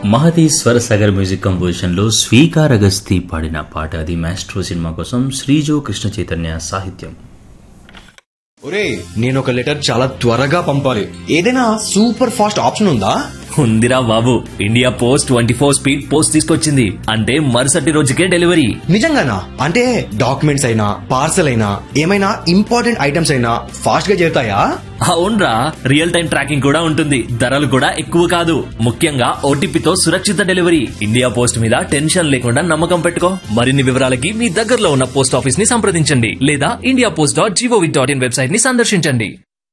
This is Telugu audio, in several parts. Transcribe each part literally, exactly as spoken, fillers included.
మహతి స్వర సాగర్ మ్యూజిక్ కంపోజిషన్ లో స్వీకార్ అగస్తి పాడిన పాట అది మాస్ట్రో సినిమా కోసం శ్రీజో కృష్ణ చైతన్య సాహిత్యం. ఒరే నేను ఒక లెటర్ చాలా త్వరగా పంపాలి, ఏదైనా సూపర్ ఫాస్ట్ ఆప్షన్ ఉందా? ఉందిరా బాబు, India post twenty four speed post తీసుకొచ్చింది. అంటే మరుసటి రోజుకే డెలివరీ. నిజంగానా? అంటే డాక్యుమెంట్స్ అయినా పార్సల్ అయినా ఏమైనా ఇంపార్టెంట్ ఐటమ్స్ అయినా ఫాస్ట్ గా చేరుతాయా? అవునరా, రియల్ టైం ట్రాకింగ్ కూడా ఉంటుంది. ధరలు కూడా ఎక్కువ కాదు. ముఖ్యంగా ఓటీపీతో సురక్షిత డెలివరీ. ఇండియా పోస్ట్ మీద టెన్షన్ లేకుండా నమ్మకం పెట్టుకో. మరిన్ని వివరాలకి మీ దగ్గరలో ఉన్న పోస్ట్ ఆఫీస్ ని సంప్రదించండి లేదా India post dot GOV dot in website ని సందర్శించండి.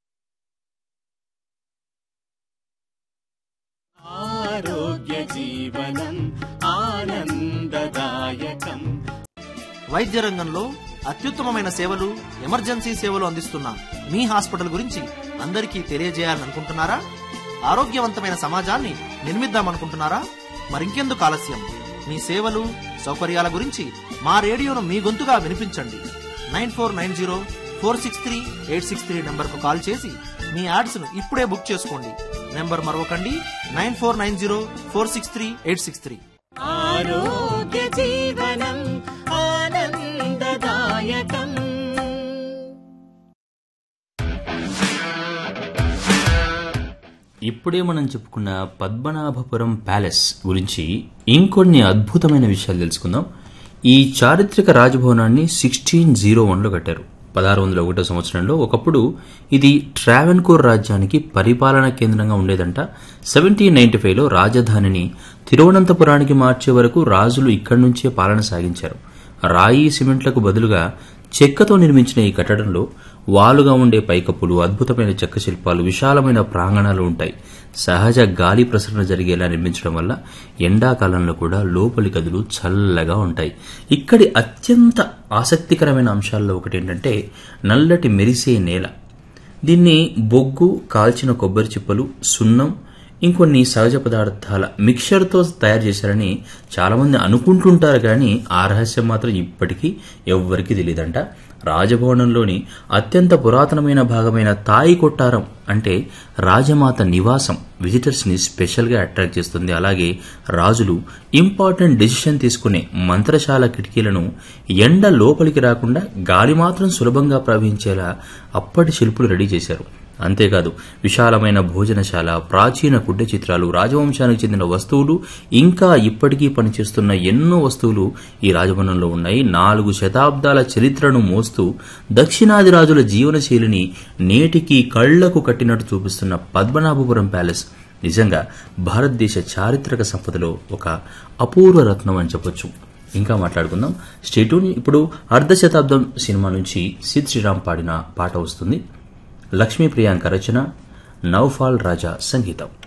వైద్య రంగంలో అత్యుత్తమమైన సేవలు, ఎమర్జెన్సీ సేవలు అందిస్తున్న మీ హాస్పిటల్ గురించి అందరికీ తెలియజేయాలని అనుకుంటున్నారా? ఆరోగ్యవంతమైన సమాజాన్ని నిర్మిద్దామనుకుంటున్నారా? మరింకెందుకు ఆలస్యం? మీ సేవలు, సౌకర్యాల గురించి మా రేడియోను మీ గొంతుగా వినిపించండి. Nine four nine zero four six three eight six three number కు కాల్ చేసి మీ యాడ్స్ ను ఇప్పుడే బుక్ చేసుకోండి. Number మరొకండి, nine four nine zero four six three eight six three. ఆరోగ్య జీవనం ఆనందదాయకం. ఇప్పుడే మనం చెప్పుకున్న పద్మనాభపురం ప్యాలెస్ గురించి ఇంకొన్ని అద్భుతమైన విషయాలు తెలుసుకుందాం. ఈ చారిత్రక రాజభవనాన్ని సిక్స్టీన్ జీరో వన్లో కట్టారు. పదహారు వందల ఒకటో సంవత్సరంలో ఒకప్పుడు ఇది ట్రావెన్కోర్ రాజ్యానికి పరిపాలనా కేంద్రంగా ఉండేదంట. సెవెంటీన్ నైన్టీ ఫైవ్లో రాజధానిని తిరువనంతపురానికి మార్చే వరకు రాజులు ఇక్కడి నుంచే పాలన సాగించారు. రాయి సిమెంట్లకు బదులుగా చెక్కతో నిర్మించిన ఈ కట్టడంలో వాలుగా ఉండే పైకప్పులు, అద్భుతమైన చెక్క శిల్పాలు, విశాలమైన ప్రాంగణాలు ఉంటాయి. సహజ గాలి ప్రసరణ జరిగేలా నిర్మించడం వల్ల ఎండాకాలంలో కూడా లోపలి గదులు చల్లగా ఉంటాయి. ఇక్కడి అత్యంత ఆసక్తికరమైన అంశాల్లో ఒకటి ఏంటంటే నల్లటి మెరిసే నేల. దీన్ని బొగ్గు, కాల్చిన కొబ్బరి చిప్పలు, సున్నం, ఇంకొన్ని సహజ పదార్థాల మిక్చర్తో తయారు చేశారని చాలామంది అనుకుంటుంటారు, కానీ ఆ రహస్యం మాత్రం ఇప్పటికీ ఎవ్వరికీ తెలియదంట. రాజభవనంలోని అత్యంత పురాతనమైన భాగమైన తాయి కొట్టారం అంటే రాజమాత నివాసం విజిటర్స్ ని స్పెషల్ గా అట్రాక్ట్ చేస్తుంది. అలాగే రాజులు ఇంపార్టెంట్ డెసిషన్ తీసుకునే మంత్రశాల కిటికీలను ఎండ లోపలికి రాకుండా గాలి మాత్రం సులభంగా ప్రవహించేలా అప్పటి శిల్పులు రెడీ చేశారు. అంతేకాదు విశాలమైన భోజనశాల, ప్రాచీన కుడ్డ చిత్రాలు, రాజవంశానికి చెందిన వస్తువులు, ఇంకా ఇప్పటికీ పనిచేస్తున్న ఎన్నో వస్తువులు ఈ రాజభవనంలో ఉన్నాయి. నాలుగు శతాబ్దాల చరిత్రను మోస్తూ దక్షిణాది రాజుల జీవనశైలిని నేటికి కళ్లకు కట్టినట్టు చూపిస్తున్న పద్మనాభపురం ప్యాలెస్ నిజంగా భారతదేశ చారిత్రక సంపదలో ఒక అపూర్వ రత్నం అని చెప్పొచ్చు. ఇంకా మాట్లాడుకుందాం. స్టేట్యూన్. ఇప్పుడు అర్ధ శతాబ్దం సినిమా నుంచి సిద్ శ్రీరామ్ పాడిన పాట వస్తుంది. లక్ష్మీ ప్రియాంక రచన, నౌఫాల్ రాజా సంగీతం.